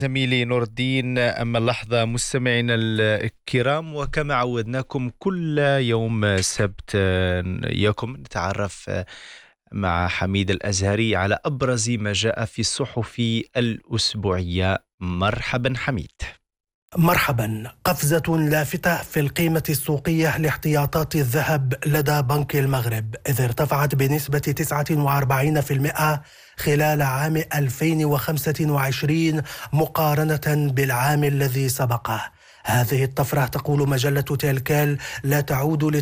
زميلي نور الدين. أما اللحظة مستمعينا الكرام، وكما عودناكم كل يوم سبت إياكم نتعرف مع حميد الأزهري على أبرز ما جاء في الصحف الأسبوعية. مرحبا حميد. مرحبا. قفزة لافتة في القيمة السوقية لاحتياطات الذهب لدى بنك المغرب، إذ ارتفعت بنسبة 49% خلال عام 2025 مقارنة بالعام الذي سبقه. هذه الطفرة، تقول مجلة تيلكال، لا تعود